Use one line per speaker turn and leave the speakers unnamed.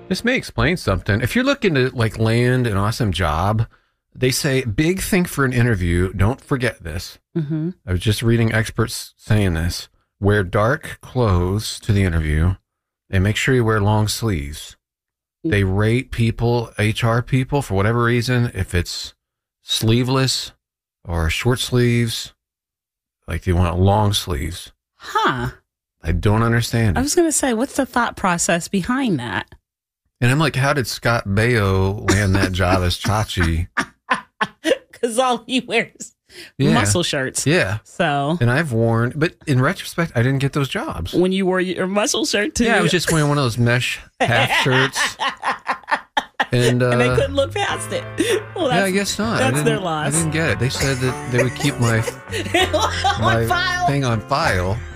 This may explain something. If you're looking to like land an awesome job, they say big thing for an interview. Don't forget this.
Mm-hmm.
I was just reading experts saying this. Wear dark clothes to the interview and make sure you wear long sleeves. They rate people, HR people, for whatever reason, if it's sleeveless or short sleeves, like they want long sleeves.
Huh.
I don't understand it.
I was going to say, what's the thought process behind that?
And I'm like, how did Scott Baio land that job as Chachi?
Because all he wears muscle shirts.
Yeah.
So.
And I've worn, but in retrospect, I didn't get those jobs.
When you wore your muscle shirt too.
Yeah, I was just wearing one of those mesh half shirts. And
they couldn't look past it. Well,
yeah, I guess not.
That's their loss.
I didn't get it. They said that they would keep my
file.
thing on file.